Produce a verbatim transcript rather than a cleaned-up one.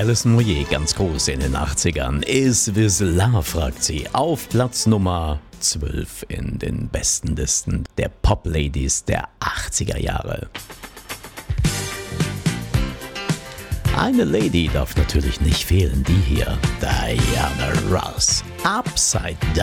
Alison Moyet, ganz groß in den achtzigern. Is This Love, fragt sie. Auf Platz Nummer zwölf in den besten Listen der Pop-Ladies der achtziger Jahre. Eine Lady darf natürlich nicht fehlen, die hier, Diana Ross, Upside Down.